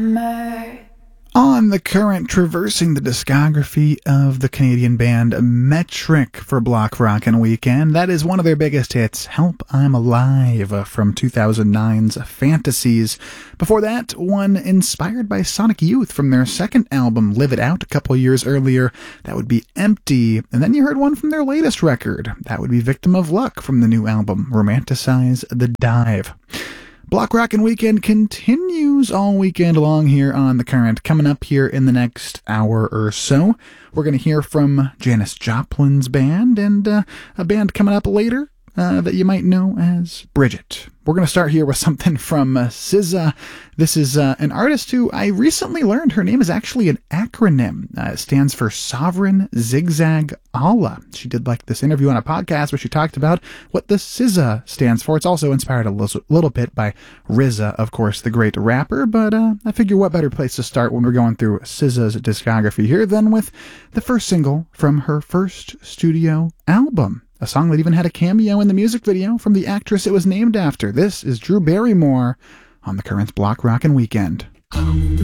summer. On the current, traversing the discography of the Canadian band Metric for Block Rockin' Weekend. That is one of their biggest hits, Help I'm Alive, from 2009's Fantasies. Before that, one inspired by Sonic Youth from their second album, Live It Out, a couple years earlier. That would be Empty. And then you heard one from their latest record. That would be Victim of Luck from the new album, Romanticize the Dive. Block Rockin' Weekend continues all weekend long here on The Current. Coming up here in the next hour or so, we're going to hear from Janis Joplin's band and a band coming up later that you might know as Bridget. We're going to start here with something from SZA. This is an artist who I recently learned her name is actually an acronym. It stands for Sovereign Zigzag Allah. She did like this interview on a podcast where she talked about what the SZA stands for. It's also inspired a little bit by RZA, of course, the great rapper, but I figure what better place to start when we're going through SZA's discography here than with the first single from her first studio album. A song that even had a cameo in the music video from the actress it was named after. This is Drew Barrymore on The Current's Block Rockin' Weekend.